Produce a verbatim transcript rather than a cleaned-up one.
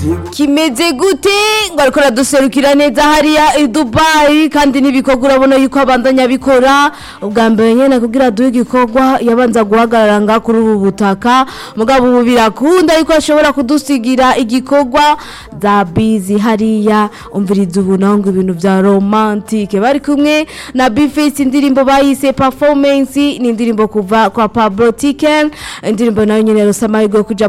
kimeze gute ngo ariko raduserukira neza hariya i Dubai kandi n'ibikorwa urabona yuko abandanya bikora ubwa mbere nyene kugira duhe igikorwa yabanza guhagarara nga kuri ubu butaka mugabo ubu birakunda yuko ashobora kudusigira igikorwa za busy hariya umviriza ubu naho ngo ibintu vya romantique bari kumwe na Bface indirimbo bayise performance ni indirimbo kuva kwa Pablo Tiken indirimbo nayo nyene rosamahirwe kuja